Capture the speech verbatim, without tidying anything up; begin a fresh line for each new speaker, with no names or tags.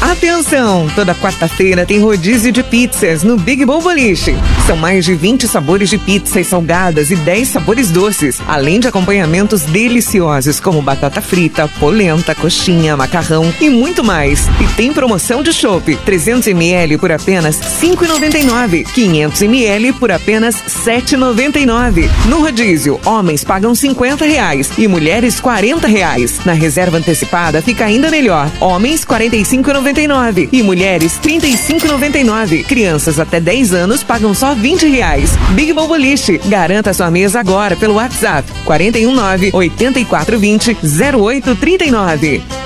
Atenção! Toda quarta-feira tem rodízio de pizzas no Big Bowl Boliche. São mais de vinte sabores de pizzas salgadas e dez sabores doces, além de acompanhamentos deliciosos como batata frita, polenta, coxinha, macarrão e muito mais. E tem promoção de chopp, trezentos mililitros por apenas cinco reais e noventa e nove centavos, quinhentos mililitros por apenas sete reais e noventa e nove centavos. No rodízio, homens pagam cinquenta reais e mulheres quarenta reais. Na reserva antecipada fica ainda melhor. Homens quarenta e cinco reais e noventa e nove centavos e mulheres trinta e cinco reais e noventa e nove centavos. Crianças até dez anos pagam só vinte reais. Big Bowl Boliche. Garanta sua mesa agora pelo WhatsApp quatro um nove, oito quatro dois zero, zero oito três nove.